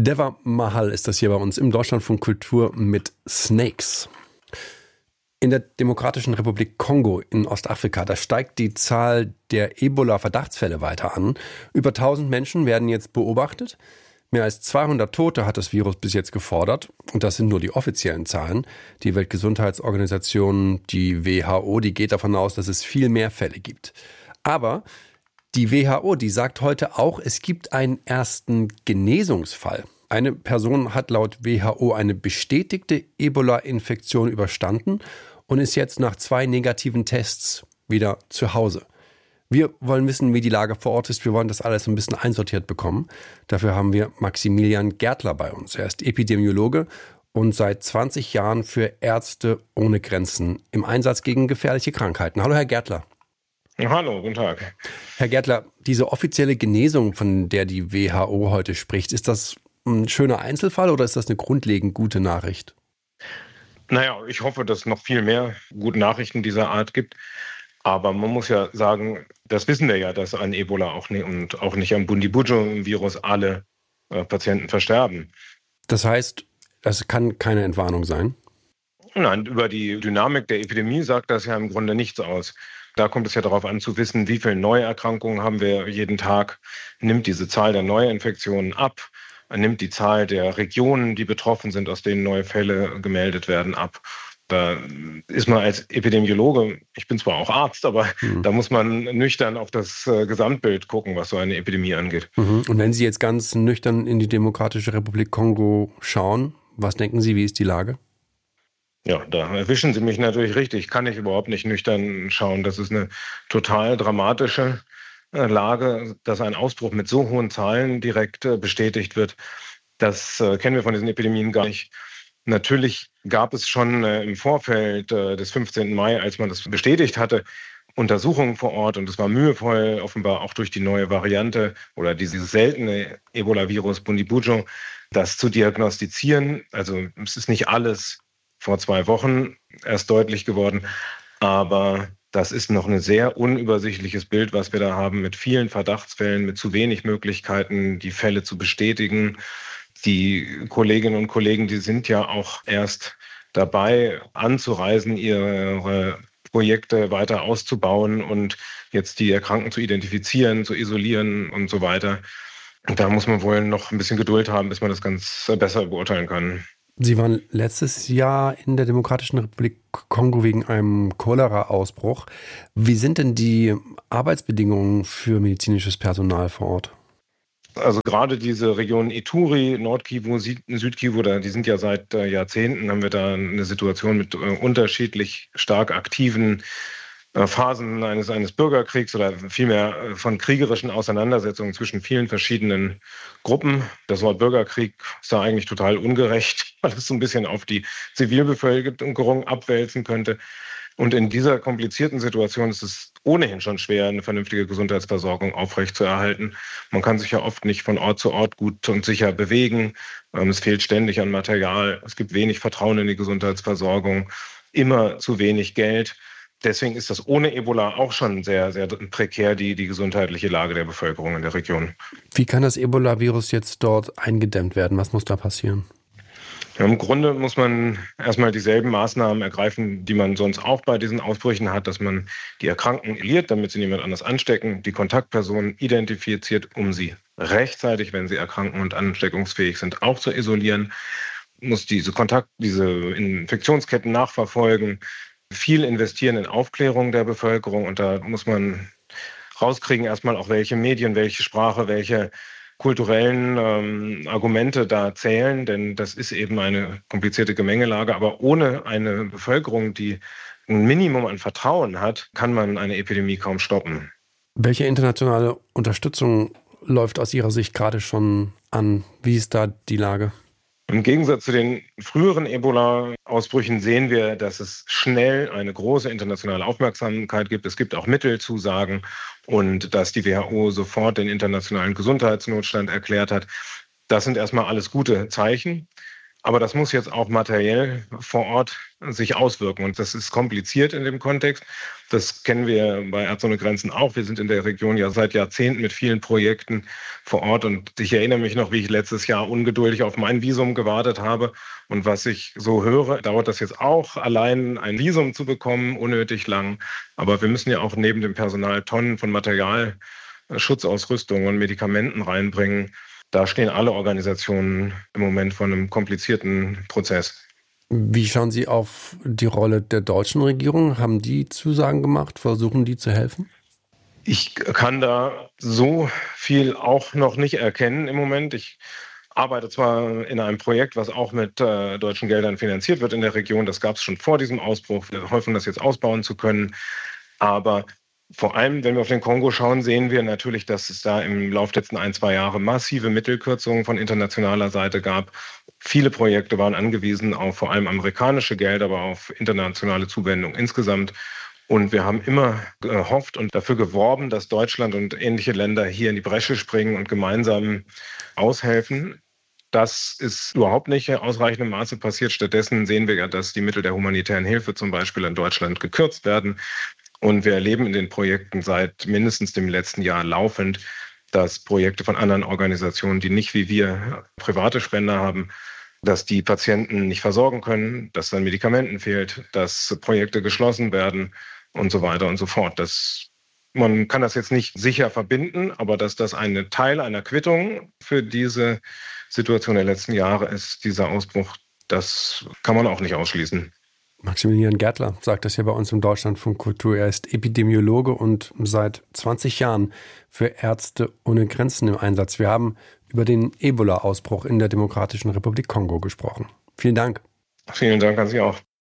Deva Mahal ist das hier bei uns im Deutschlandfunk Kultur mit Snakes. In der Demokratischen Republik Kongo in Ostafrika, da steigt die Zahl der Ebola-Verdachtsfälle weiter an. Über 1000 Menschen werden jetzt beobachtet. Mehr als 200 Tote hat das Virus bis jetzt gefordert. Und das sind nur die offiziellen Zahlen. Die Weltgesundheitsorganisation, die WHO, die geht davon aus, dass es viel mehr Fälle gibt. Aber die WHO, die sagt heute auch, es gibt einen ersten Genesungsfall. Eine Person hat laut WHO eine bestätigte Ebola-Infektion überstanden und ist jetzt nach 2 negativen Tests wieder zu Hause. Wir wollen wissen, wie die Lage vor Ort ist. Wir wollen das alles ein bisschen einsortiert bekommen. Dafür haben wir Maximilian Gärtler bei uns. Er ist Epidemiologe und seit 20 Jahren für Ärzte ohne Grenzen im Einsatz gegen gefährliche Krankheiten. Hallo, Herr Gärtler. Hallo, guten Tag. Herr Gärtler, diese offizielle Genesung, von der die WHO heute spricht, ist das ein schöner Einzelfall oder ist das eine grundlegend gute Nachricht? Naja, ich hoffe, dass es noch viel mehr gute Nachrichten dieser Art gibt. Aber man muss ja sagen, das wissen wir ja, dass an Ebola und auch nicht am Bundibugyo-Virus alle Patienten versterben. Das heißt, das kann keine Entwarnung sein? Nein, über die Dynamik der Epidemie sagt das ja im Grunde nichts aus. Da kommt es ja darauf an zu wissen, wie viele Neuerkrankungen haben wir jeden Tag. Nimmt diese Zahl der Neuinfektionen ab? Nimmt die Zahl der Regionen, die betroffen sind, aus denen neue Fälle gemeldet werden, ab? Da ist man als Epidemiologe, ich bin zwar auch Arzt, aber da muss man nüchtern auf das Gesamtbild gucken, was so eine Epidemie angeht. Und wenn Sie jetzt ganz nüchtern in die Demokratische Republik Kongo schauen, was denken Sie, wie ist die Lage? Ja, da erwischen Sie mich natürlich richtig. Kann ich überhaupt nicht nüchtern schauen. Das ist eine total dramatische Lage, dass ein Ausbruch mit so hohen Zahlen direkt bestätigt wird. Das kennen wir von diesen Epidemien gar nicht. Natürlich gab es schon im Vorfeld des 15. Mai, als man das bestätigt hatte, Untersuchungen vor Ort. Und es war mühevoll, offenbar auch durch die neue Variante oder dieses seltene Ebola-Virus Bundibugyo, das zu diagnostizieren. Also es ist nicht alles vor 2 Wochen erst deutlich geworden. Aber das ist noch ein sehr unübersichtliches Bild, was wir da haben, mit vielen Verdachtsfällen, mit zu wenig Möglichkeiten, die Fälle zu bestätigen. Die Kolleginnen und Kollegen, die sind ja auch erst dabei, anzureisen, ihre Projekte weiter auszubauen und jetzt die Erkrankten zu identifizieren, zu isolieren und so weiter. Und da muss man wohl noch ein bisschen Geduld haben, bis man das ganz besser beurteilen kann. Sie waren letztes Jahr in der Demokratischen Republik Kongo wegen einem Cholera-Ausbruch. Wie sind denn die Arbeitsbedingungen für medizinisches Personal vor Ort? Also gerade diese Region Ituri, Nordkivu, Südkivu, die sind ja seit Jahrzehnten, haben wir da eine Situation mit unterschiedlich stark aktiven Phasen eines Bürgerkriegs oder vielmehr von kriegerischen Auseinandersetzungen zwischen vielen verschiedenen Gruppen. Das Wort Bürgerkrieg ist da eigentlich total ungerecht, weil es so ein bisschen auf die Zivilbevölkerung abwälzen könnte. Und in dieser komplizierten Situation ist es ohnehin schon schwer, eine vernünftige Gesundheitsversorgung aufrechtzuerhalten. Man kann sich ja oft nicht von Ort zu Ort gut und sicher bewegen. Es fehlt ständig an Material. Es gibt wenig Vertrauen in die Gesundheitsversorgung, immer zu wenig Geld. Deswegen ist das ohne Ebola auch schon sehr, sehr prekär, die gesundheitliche Lage der Bevölkerung in der Region. Wie kann das Ebola-Virus jetzt dort eingedämmt werden? Was muss da passieren? Ja, im Grunde muss man erstmal dieselben Maßnahmen ergreifen, die man sonst auch bei diesen Ausbrüchen hat, dass man die Erkrankten isoliert, damit sie niemand anders anstecken, die Kontaktpersonen identifiziert, um sie rechtzeitig, wenn sie erkranken und ansteckungsfähig sind, auch zu isolieren, muss diese Infektionsketten nachverfolgen, viel investieren in Aufklärung der Bevölkerung und da muss man rauskriegen erstmal auch, welche Medien, welche Sprache, welche kulturellen Argumente da zählen, denn das ist eben eine komplizierte Gemengelage. Aber ohne eine Bevölkerung, die ein Minimum an Vertrauen hat, kann man eine Epidemie kaum stoppen. Welche internationale Unterstützung läuft aus Ihrer Sicht gerade schon an? Wie ist da die Lage? Im Gegensatz zu den früheren Ebola-Ausbrüchen sehen wir, dass es schnell eine große internationale Aufmerksamkeit gibt. Es gibt auch Mittelzusagen und dass die WHO sofort den internationalen Gesundheitsnotstand erklärt hat. Das sind erstmal alles gute Zeichen. Aber das muss jetzt auch materiell vor Ort sich auswirken. Und das ist kompliziert in dem Kontext. Das kennen wir bei Ärzte ohne Grenzen auch. Wir sind in der Region ja seit Jahrzehnten mit vielen Projekten vor Ort. Und ich erinnere mich noch, wie ich letztes Jahr ungeduldig auf mein Visum gewartet habe. Und was ich so höre, dauert das jetzt auch, allein ein Visum zu bekommen, unnötig lang. Aber wir müssen ja auch neben dem Personal Tonnen von Material, Schutzausrüstung und Medikamenten reinbringen. Da stehen alle Organisationen im Moment vor einem komplizierten Prozess. Wie schauen Sie auf die Rolle der deutschen Regierung? Haben die Zusagen gemacht? Versuchen die zu helfen? Ich kann da so viel auch noch nicht erkennen im Moment. Ich arbeite zwar in einem Projekt, was auch mit deutschen Geldern finanziert wird in der Region. Das gab es schon vor diesem Ausbruch. Wir hoffen, das jetzt ausbauen zu können. Aber vor allem, wenn wir auf den Kongo schauen, sehen wir natürlich, dass es da im Laufe der letzten 1-2 Jahre massive Mittelkürzungen von internationaler Seite gab. Viele Projekte waren angewiesen auf vor allem amerikanische Gelder, aber auf internationale Zuwendung insgesamt. Und wir haben immer gehofft und dafür geworben, dass Deutschland und ähnliche Länder hier in die Bresche springen und gemeinsam aushelfen. Das ist überhaupt nicht in ausreichendem Maße passiert. Stattdessen sehen wir ja, dass die Mittel der humanitären Hilfe zum Beispiel in Deutschland gekürzt werden. Und wir erleben in den Projekten seit mindestens dem letzten Jahr laufend, dass Projekte von anderen Organisationen, die nicht wie wir private Spender haben, dass die Patienten nicht versorgen können, dass dann Medikamenten fehlt, dass Projekte geschlossen werden und so weiter und so fort. Man kann das jetzt nicht sicher verbinden, aber dass das ein Teil einer Quittung für diese Situation der letzten Jahre ist, dieser Ausbruch, das kann man auch nicht ausschließen. Maximilian Gärtler sagt das ja bei uns im Deutschlandfunk Kultur. Er ist Epidemiologe und seit 20 Jahren für Ärzte ohne Grenzen im Einsatz. Wir haben über den Ebola-Ausbruch in der Demokratischen Republik Kongo gesprochen. Vielen Dank. Vielen Dank an Sie auch.